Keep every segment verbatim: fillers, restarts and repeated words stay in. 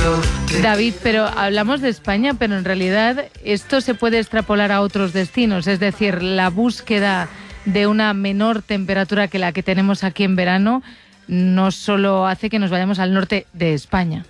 David, pero hablamos de España, pero en realidad esto se puede extrapolar a otros destinos, es decir, la búsqueda de una menor temperatura que la que tenemos aquí en verano no solo hace que nos vayamos al norte de España.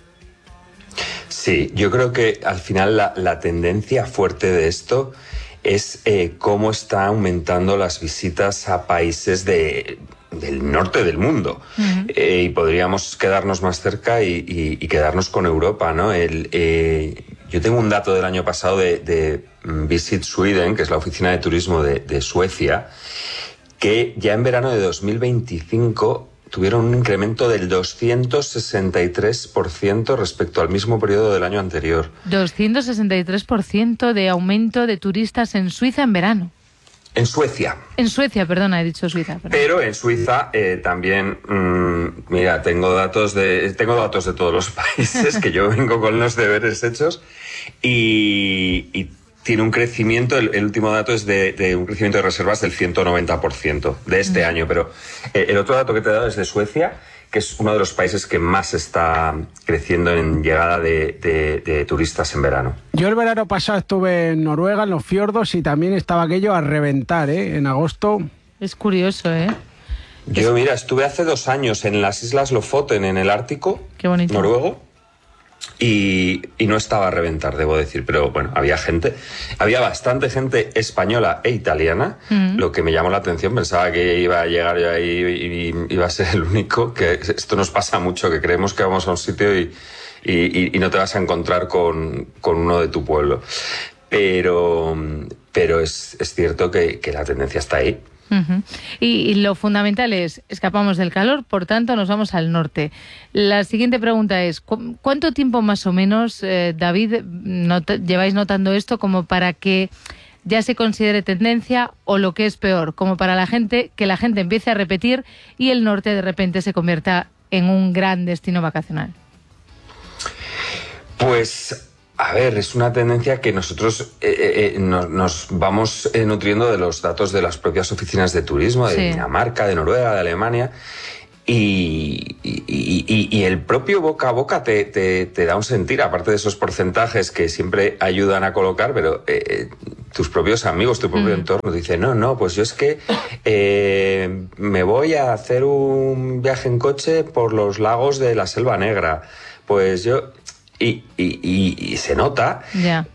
Sí, yo creo que al final la, la tendencia fuerte de esto es eh, cómo está aumentando las visitas a países de, del norte del mundo. Uh-huh. Eh, y podríamos quedarnos más cerca y, y, y quedarnos con Europa, ¿no? El, eh, yo tengo un dato del año pasado de, de Visit Sweden, que es la oficina de turismo de, de Suecia, que ya en verano de dos mil veinticinco tuvieron un incremento del doscientos sesenta y tres por ciento respecto al mismo periodo del año anterior. doscientos sesenta y tres por ciento de aumento de turistas en Suiza en verano. En Suecia. En Suecia, perdona, he dicho Suiza. Perdón. Pero en Suiza eh, también, mmm, mira, tengo datos de tengo datos de todos los países, que yo vengo con los deberes hechos, y, y tiene un crecimiento, el, el último dato es de, de un crecimiento de reservas del ciento noventa por ciento de este mm. año, pero eh, el otro dato que te he dado es de Suecia, que es uno de los países que más está creciendo en llegada de, de, de turistas en verano. Yo el verano pasado estuve en Noruega, en los fiordos, y también estaba aquello a reventar, ¿eh? En agosto. Es curioso, ¿eh? Yo, es... mira, estuve hace dos años en las Islas Lofoten, en el Ártico. Qué bonito. Noruego. Y, y no estaba a reventar, debo decir, pero bueno, había gente, había bastante gente española e italiana, mm. lo que me llamó la atención. Pensaba que iba a llegar yo ahí y, y iba a ser el único, que esto nos pasa mucho, que creemos que vamos a un sitio y, y, y no te vas a encontrar con, con uno de tu pueblo. Pero, pero es, es cierto que, que la tendencia está ahí. Uh-huh. Y, y lo fundamental es, escapamos del calor, por tanto nos vamos al norte. La siguiente pregunta es, ¿cu- ¿cuánto tiempo más o menos, eh, David, not- lleváis notando esto como para que ya se considere tendencia, o lo que es peor, como para la gente, que la gente empiece a repetir y el norte de repente se convierta en un gran destino vacacional? Pues... A ver, es una tendencia que nosotros eh, eh, nos, nos vamos eh, nutriendo de los datos de las propias oficinas de turismo, de sí. Dinamarca, de Noruega, de Alemania, y, y, y, y el propio boca a boca te, te, te da un sentir, aparte de esos porcentajes que siempre ayudan a colocar, pero eh, tus propios amigos, tu propio mm. entorno, te dicen, no, no, pues yo es que eh, me voy a hacer un viaje en coche por los lagos de la Selva Negra, pues yo... Y, y, y, y se nota. Yeah.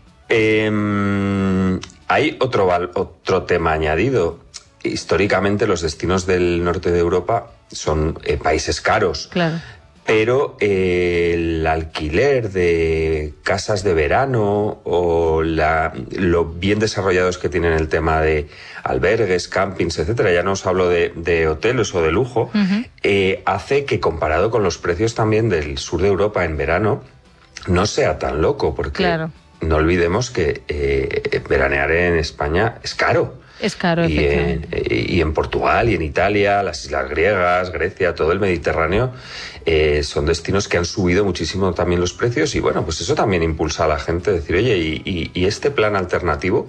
Eh, hay otro, otro tema añadido. Históricamente los destinos del norte de Europa son eh, países caros. Claro. Pero eh, el alquiler de casas de verano o la, lo bien desarrollados que tienen el tema de albergues, campings, etcétera, ya no os hablo de, de hoteles o de lujo, uh-huh. eh, hace que, comparado con los precios también del sur de Europa en verano, no sea tan loco, porque claro. no olvidemos que eh, veranear en España es caro. Es caro, y efectivamente. En, y en Portugal y en Italia, las islas griegas, Grecia, todo el Mediterráneo, eh, son destinos que han subido muchísimo también los precios, y bueno, pues eso también impulsa a la gente a decir, oye, ¿y, y, y este plan alternativo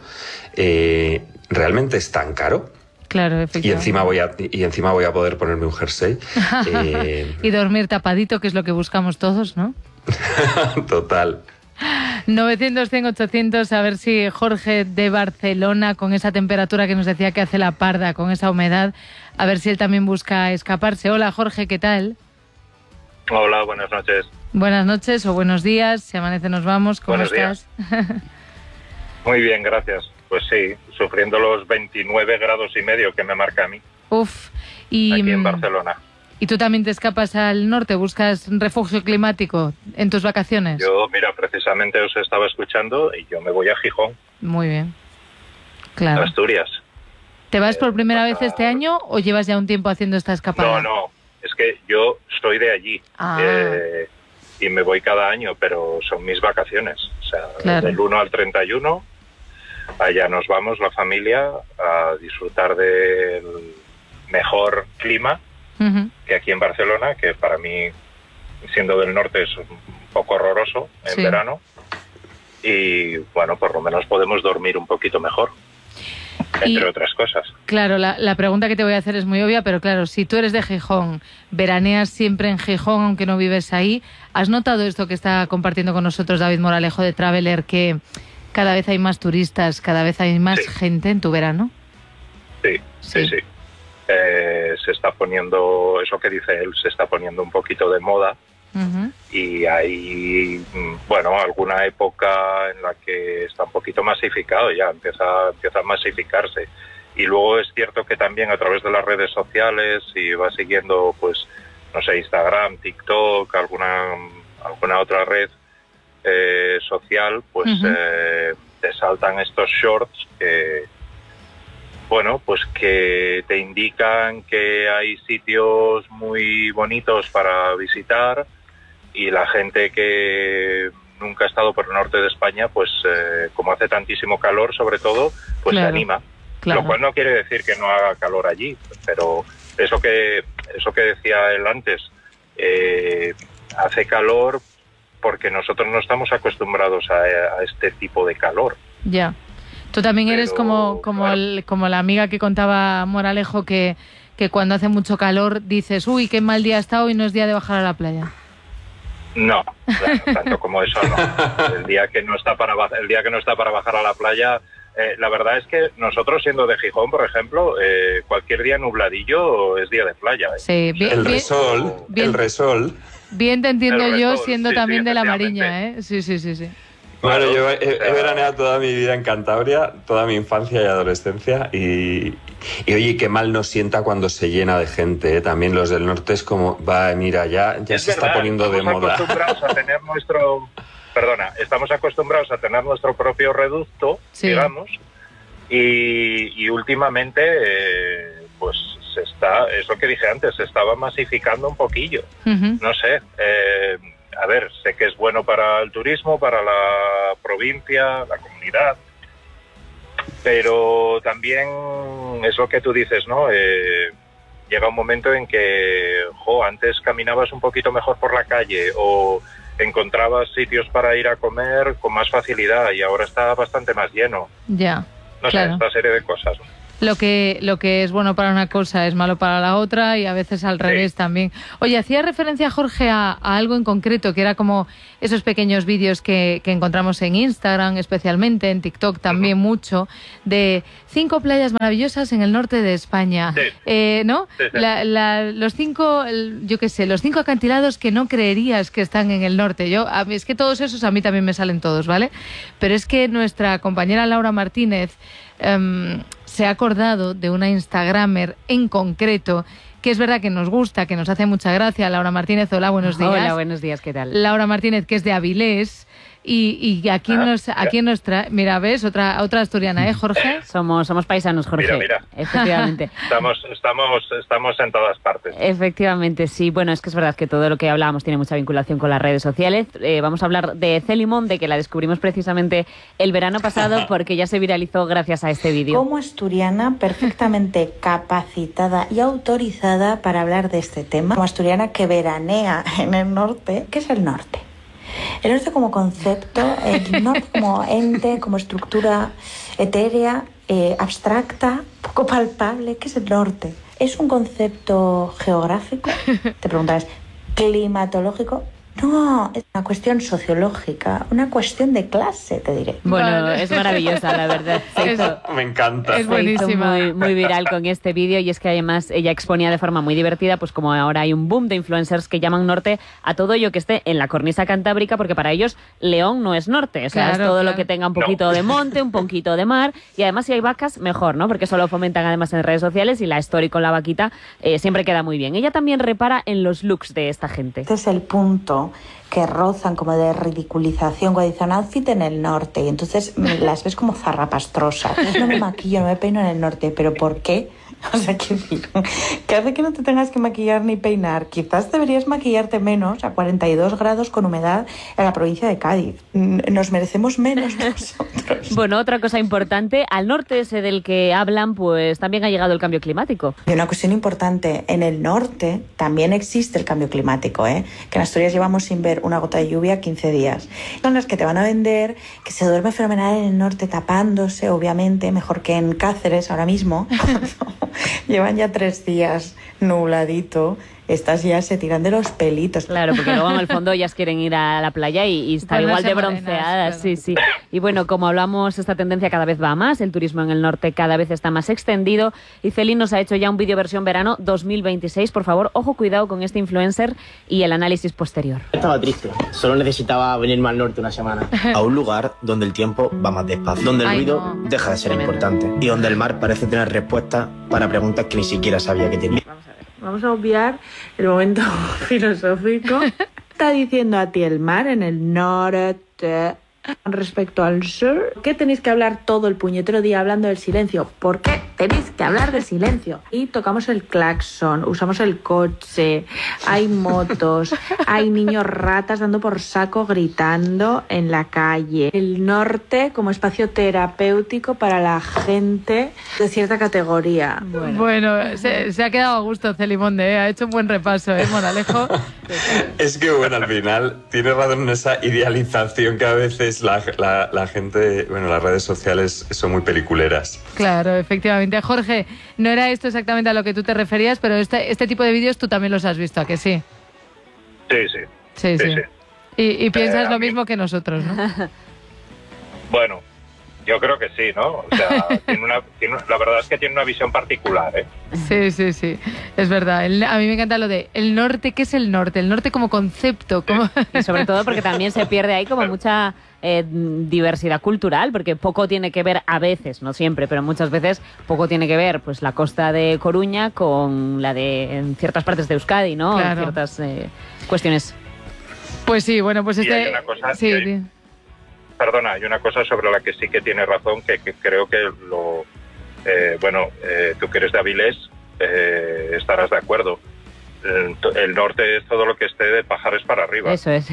eh, realmente es tan caro? Claro, efectivamente. Y encima voy a, y encima voy a poder ponerme un jersey. eh... y dormir tapadito, que es lo que buscamos todos, ¿no? Total. novecientos, cien, ochocientos, a ver si Jorge de Barcelona, con esa temperatura que nos decía que hace la parda, con esa humedad, a ver si él también busca escaparse. Hola Jorge, ¿qué tal? Hola, buenas noches. Buenas noches o buenos días, si amanece nos vamos, ¿cómo buenos estás? Días. Muy bien, gracias. Pues sí, sufriendo los veintinueve grados y medio que me marca a mí. Uf, y... aquí en Barcelona. ¿Y tú también te escapas al norte? ¿Buscas refugio climático en tus vacaciones? Yo, mira, precisamente os estaba escuchando y yo me voy a Gijón. Muy bien, claro. A Asturias. ¿Te vas por primera eh, vez este año o llevas ya un tiempo haciendo esta escapada? No, no, es que yo soy de allí ah. eh, y me voy cada año, pero son mis vacaciones. O sea, claro. del uno al treinta y uno, allá nos vamos la familia a disfrutar del mejor clima. Uh-huh. Que aquí en Barcelona, que para mí, siendo del norte, es un poco horroroso en sí. verano, y bueno, por lo menos podemos dormir un poquito mejor. entre y, otras cosas. Claro, la, la pregunta que te voy a hacer es muy obvia, pero claro, si tú eres de Gijón, veraneas siempre en Gijón, aunque no vives ahí, ¿has notado esto que está compartiendo con nosotros David Moralejo de Traveler, que cada vez hay más turistas, cada vez hay más sí. gente en tu verano? Sí, sí, sí. sí. Eh, se está poniendo, eso que dice él, se está poniendo un poquito de moda. Uh-huh. Y hay, bueno, alguna época en la que está un poquito masificado ya, empieza, empieza a masificarse. Y luego es cierto que también a través de las redes sociales, si vas siguiendo, pues, no sé, Instagram, TikTok, alguna, alguna otra red eh, social, pues uh-huh. eh, te saltan estos shorts que, bueno, pues que te indican que hay sitios muy bonitos para visitar y la gente que nunca ha estado por el norte de España, pues eh, como hace tantísimo calor, sobre todo, pues claro, se anima. Claro. Lo cual no quiere decir que no haga calor allí, pero eso que eso que decía él antes, eh, hace calor porque nosotros no estamos acostumbrados a, a este tipo de calor. Ya. Tú también eres Pero, como como, claro. el, como la amiga que contaba Moralejo que, que cuando hace mucho calor dices, uy, qué mal día está hoy, no es día de bajar a la playa. No, claro, tanto como eso no. El día que no está para el día que no está para bajar a la playa, eh, la verdad es que nosotros siendo de Gijón, por ejemplo, eh, cualquier día nubladillo es día de playa. ¿eh? Sí, bien, el bien, resol, bien, el resol. Bien te entiendo el yo resol, siendo sí, también sí, de la Mariña, ¿eh? Sí, sí, sí, sí. Bueno, yo he, he veraneado toda mi vida en Cantabria, toda mi infancia y adolescencia, y, y oye, qué mal nos sienta cuando se llena de gente, ¿eh? También los del norte es como, va, mira, ya, ya se verdad, está poniendo de moda. Estamos acostumbrados a tener nuestro, perdona, estamos acostumbrados a tener nuestro propio reducto, sí. digamos, y, y últimamente, eh, pues se está, es lo que dije antes, se estaba masificando un poquillo, uh-huh. no sé, eh, a ver, sé que es bueno para el turismo, para la provincia, la comunidad, pero también es lo que tú dices, ¿no? Eh, llega un momento en que, jo, antes caminabas un poquito mejor por la calle o encontrabas sitios para ir a comer con más facilidad y ahora está bastante más lleno. Ya, no claro. sé, esta serie de cosas, ¿no? Lo que, lo que es bueno para una cosa es malo para la otra y a veces al revés sí. también. Oye, hacía referencia, Jorge, a, a algo en concreto, que era como esos pequeños vídeos que, que encontramos en Instagram, especialmente en TikTok también uh-huh. mucho, de cinco playas maravillosas en el norte de España. Sí. Eh, ¿no? Sí, sí. La, la, los cinco, yo qué sé, los cinco acantilados que no creerías que están en el norte. Yo, a mí, es que todos esos a mí también me salen todos, ¿vale? Pero es que nuestra compañera Laura Martínez Um, se ha acordado de una Instagramer en concreto que es verdad que nos gusta, que nos hace mucha gracia. Laura Martínez, hola, buenos días. Hola, buenos días, ¿qué tal? Laura Martínez, que es de Avilés. Y, y aquí, ah, nos, aquí nos trae... Mira, ¿ves? Otra otra asturiana, ¿eh, Jorge? Somos somos paisanos, Jorge. Mira, mira. Efectivamente. estamos, estamos, estamos en todas partes. Efectivamente, sí. Bueno, es que es verdad que todo lo que hablábamos tiene mucha vinculación con las redes sociales. Eh, vamos a hablar de Celimón, de que la descubrimos precisamente el verano pasado porque ya se viralizó gracias a este vídeo. Como asturiana perfectamente capacitada y autorizada para hablar de este tema. Como asturiana que veranea en el norte. ¿Qué es el norte? El norte como concepto, el norte como ente, como estructura etérea, eh, abstracta, poco palpable. ¿Qué es el norte? ¿Es un concepto geográfico? Te preguntarás, ¿climatológico? No, es una cuestión sociológica, una cuestión de clase, te diré. Bueno, es maravillosa, la verdad. Se hizo, Me encanta. Es buenísima. Muy, muy viral con este vídeo y es que además ella exponía de forma muy divertida, pues como ahora hay un boom de influencers que llaman norte a todo ello que esté en la cornisa cantábrica, porque para ellos León no es norte, o sea, claro, es todo claro. lo que tenga un poquito no. de monte, un poquito de mar y además si hay vacas, mejor, ¿no? Porque eso lo fomentan además en redes sociales y la story con la vaquita eh, siempre queda muy bien. Ella también repara en los looks de esta gente. Este es el punto que rozan como de ridiculización cuando dicen outfit en el norte y entonces las ves como zarrapastrosas. No me maquillo, no me peino en el norte, ¿pero por qué? O sea, ¿qué decir? ¿Qué hace que no te tengas que maquillar ni peinar? Quizás deberías maquillarte menos a cuarenta y dos grados con humedad en la provincia de Cádiz. Nos merecemos menos nosotros. Bueno, otra cosa importante, al norte ese del que hablan, pues también ha llegado el cambio climático. Y una cuestión importante, en el norte también existe el cambio climático, ¿eh? Que en Asturias llevamos sin ver una gota de lluvia quince días. Son las que te van a vender que se duerme fenomenal en el norte tapándose, obviamente, mejor que en Cáceres ahora mismo. Llevan ya tres días nubladito, estas ya se tiran de los pelitos. Claro, porque luego en el fondo ellas quieren ir a la playa y, y estar igual de bronceadas. Sí, sí. Y bueno, como hablamos, esta tendencia cada vez va a más, el turismo en el norte cada vez está más extendido y Celi nos ha hecho ya un vídeo versión verano dos mil veintiséis. Por favor, ojo, cuidado con este influencer y el análisis posterior. Estaba triste, solo necesitaba venirme al norte una semana. A un lugar donde el tiempo va más despacio, donde el Ay, ruido no. deja de ser importante y donde el mar parece tener respuestas para preguntas que ni siquiera sabía que tenía. Vamos a ver, vamos a obviar el momento filosófico. Está diciendo a ti el mar en el norte respecto al sur. ¿Qué tenéis que hablar todo el puñetero día hablando del silencio? ¿Por qué tenéis que hablar del silencio? Y tocamos el claxon, usamos el coche, hay motos, hay niños ratas dando por saco gritando en la calle. El norte como espacio terapéutico para la gente de cierta categoría. Bueno, bueno se, se ha quedado a gusto Celimonde, ¿eh? Ha hecho un buen repaso, ¿eh, Moralejo? Es que, bueno, al final tiene razón en esa idealización que a veces la, la, la gente, bueno, las redes sociales son muy peliculeras. Claro, efectivamente. Jorge, no era esto exactamente a lo que tú te referías, pero este, este tipo de vídeos tú también los has visto, ¿a que sí? Sí, sí. Sí, sí. sí, sí. Y, y piensas Eh, lo a mí- mismo que nosotros, ¿no? Bueno, yo creo que sí, ¿no? O sea, tiene una, tiene, la verdad es que tiene una visión particular, ¿eh? Sí, sí, sí. Es verdad. El- a mí me encanta lo de el norte. ¿Qué es el norte? El norte como concepto. Como... Y sobre todo porque también se pierde ahí como mucha eh, diversidad cultural, porque poco tiene que ver a veces, no siempre, pero muchas veces poco tiene que ver pues la costa de Coruña con la de en ciertas partes de Euskadi, ¿no? Claro. En ciertas eh, cuestiones. Pues sí, bueno, pues Y este... hay una cosa- sí, y hay- sí. Perdona, hay una cosa sobre la que sí que tiene razón, que, que creo que lo... Eh, bueno, eh, tú que eres de Avilés, eh, estarás de acuerdo. El, el norte es todo lo que esté de Pajares para arriba. Eso es.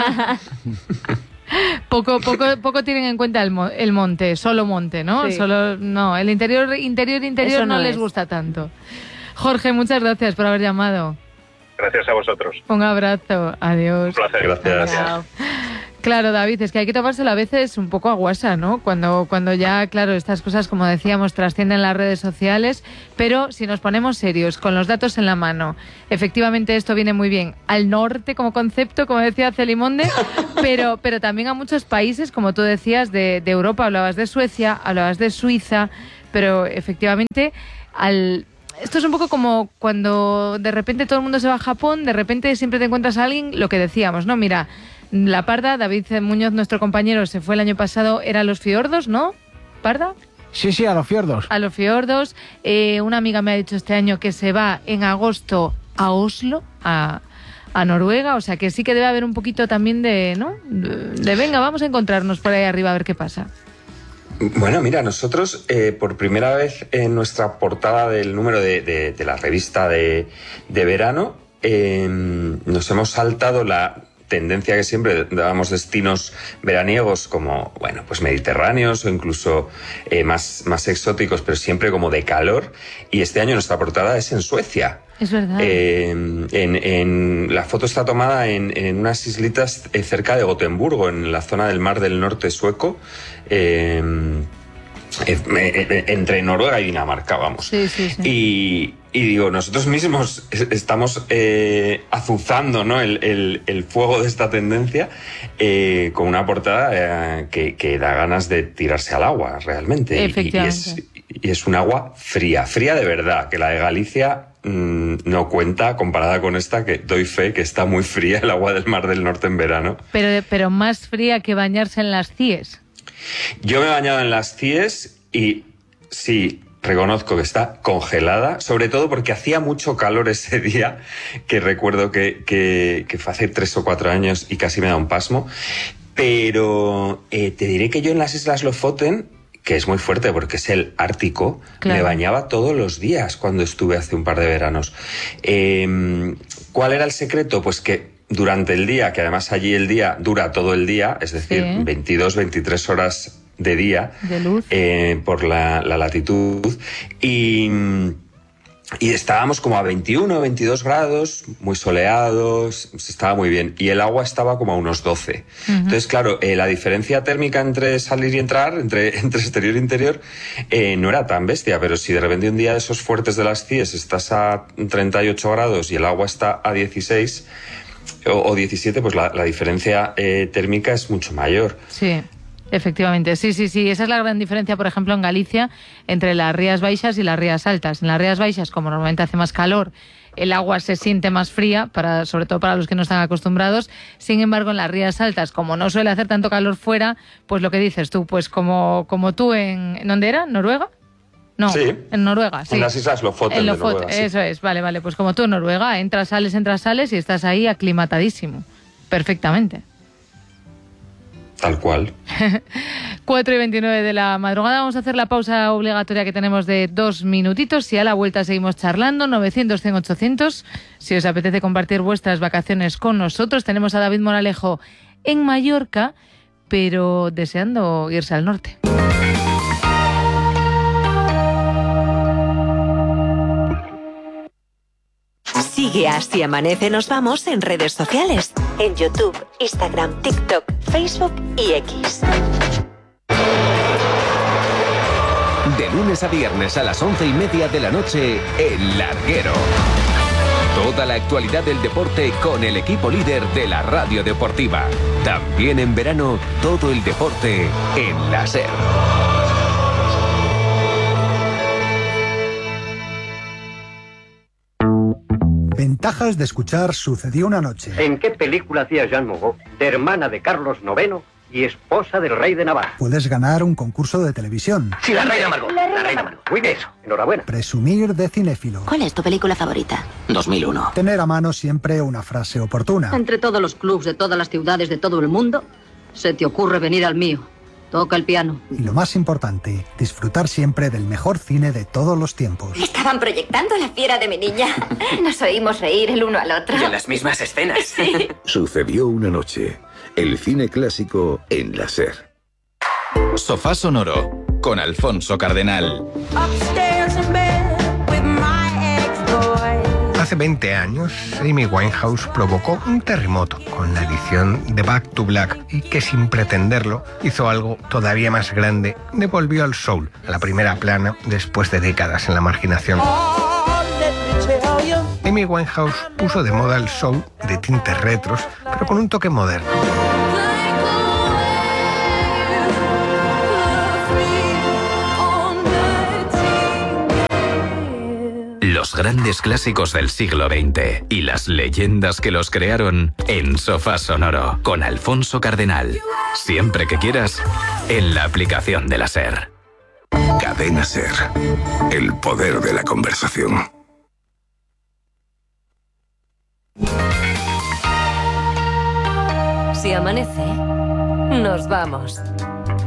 Poco, poco, poco tienen en cuenta el, mo- el monte, solo monte, ¿no? Sí. Solo, no, el interior, interior, interior Eso no, no les es. gusta tanto. Jorge, muchas gracias por haber llamado. Gracias a vosotros. Un abrazo, adiós. Un placer. Gracias. Chao. Claro, David, es que hay que tomárselo a veces un poco a guasa, ¿no? Cuando, cuando ya, claro, estas cosas, como decíamos, trascienden las redes sociales, pero si nos ponemos serios, con los datos en la mano, efectivamente esto viene muy bien al norte como concepto, como decía Celimonde, pero, pero también a muchos países, como tú decías, de, de Europa, hablabas de Suecia, hablabas de Suiza, pero efectivamente al... Esto es un poco como cuando de repente todo el mundo se va a Japón, de repente siempre te encuentras a alguien, lo que decíamos, ¿no? Mira, La Parda, David Muñoz, nuestro compañero, se fue el año pasado, era a los fiordos, ¿no? ¿Parda? Sí, sí, a los fiordos. A los fiordos. Eh, una amiga me ha dicho este año que se va en agosto a Oslo, a, a Noruega, o sea que sí que debe haber un poquito también de, ¿no? De, de venga, vamos a encontrarnos por ahí arriba a ver qué pasa. Bueno, mira, nosotros eh, por primera vez en nuestra portada del número de, de, de la revista de, de verano eh, nos hemos saltado la tendencia que siempre dábamos destinos veraniegos como, bueno, pues mediterráneos o incluso eh, más, más exóticos, pero siempre como de calor. Y este año nuestra portada es en Suecia. Es verdad. Eh, en, en, la foto está tomada en, en unas islitas eh, cerca de Gotemburgo, en la zona del mar del norte sueco, eh, eh, entre Noruega y Dinamarca, vamos. Sí, sí, sí. Y, y digo, nosotros mismos estamos eh, azuzando, ¿no? el, el, el fuego de esta tendencia eh, con una portada eh, que, que da ganas de tirarse al agua, realmente. Y, y, es, y es un agua fría, fría de verdad, que la de Galicia mmm, no cuenta comparada con esta, que doy fe que está muy fría el agua del Mar del Norte en verano. Pero, pero más fría que bañarse en las C I E S. Yo me he bañado en las C I E S y sí, reconozco que está congelada, sobre todo porque hacía mucho calor ese día, que recuerdo que, que, que fue hace tres o cuatro años y casi me da un pasmo. Pero eh, te diré que yo en las Islas Lofoten, que es muy fuerte porque es el Ártico, claro. Me bañaba todos los días cuando estuve hace un par de veranos. Eh, ¿Cuál era el secreto? Pues que durante el día, que además allí el día dura todo el día, es decir, sí. veintidós, veintitrés horas de día, de luz, eh, por la, la latitud, y... Y estábamos como a veintiuno, veintidós grados, muy soleados, estaba muy bien. Y el agua estaba como a unos doce. Uh-huh. Entonces, claro, eh, la diferencia térmica entre salir y entrar, entre, entre exterior e interior, eh, no era tan bestia. Pero si de repente un día de esos fuertes de las C I E S estás a treinta y ocho grados y el agua está a dieciséis o, o diecisiete, pues la, la diferencia eh, térmica es mucho mayor. Sí. Efectivamente, sí, sí, sí. Esa es la gran diferencia, por ejemplo, en Galicia, entre las Rías Baixas y las Rías Altas. En las Rías Baixas, como normalmente hace más calor, el agua se siente más fría, para, sobre todo para los que no están acostumbrados. Sin embargo, en las Rías Altas, como no suele hacer tanto calor fuera, pues lo que dices tú, pues como, como tú en... ¿en ¿Dónde era? ¿Noruega? No, sí. En Noruega, sí. En las Islas Lofoten en de Lofoten, Noruega, sí. Eso es, vale, vale. Pues como tú en Noruega, entras, sales, entras, sales y estás ahí aclimatadísimo. Perfectamente. Tal cual. cuatro y veintinueve de la madrugada. Vamos a hacer la pausa obligatoria que tenemos de dos minutitos y a la vuelta seguimos charlando. novecientos, cien, ochocientos. Si os apetece compartir vuestras vacaciones con nosotros. Tenemos a David Moralejo en Mallorca, pero deseando irse al norte. Sigue Así Amanece Nos Vamos en redes sociales. En YouTube, Instagram, TikTok, Facebook y X. De lunes a viernes a las once y media de la noche, El Larguero. Toda la actualidad del deporte con el equipo líder de la radio deportiva. También en verano, todo el deporte en la SER. Ventajas de escuchar Sucedió una noche. ¿En qué película hacía Jean Moreau, de hermana de Carlos noveno y esposa del rey de Navarra? Puedes ganar un concurso de televisión. Sí, la reina Margot. La, la reina Margot. Muy bien, eso. Enhorabuena. Presumir de cinéfilo. ¿Cuál es tu película favorita? dos mil uno. Tener a mano siempre una frase oportuna. Entre todos los clubs de todas las ciudades de todo el mundo, se te ocurre venir al mío. Toca el piano. Y lo más importante, disfrutar siempre del mejor cine de todos los tiempos. Estaban proyectando La fiera de mi niña. Nos oímos reír el uno al otro. Y en las mismas escenas. Sí. Sucedió una noche. El cine clásico en la SER. Sofá Sonoro con Alfonso Cardenal. Hace veinte años, Amy Winehouse provocó un terremoto con la edición de Back to Black y que sin pretenderlo hizo algo todavía más grande, devolvió al soul a la primera plana después de décadas en la marginación. Amy Winehouse puso de moda el soul de tintes retros, pero con un toque moderno. Los grandes clásicos del siglo veinte y las leyendas que los crearon en Sofá Sonoro con Alfonso Cardenal. Siempre que quieras, en la aplicación de la SER. Cadena SER. El poder de la conversación. Si amanece, nos vamos.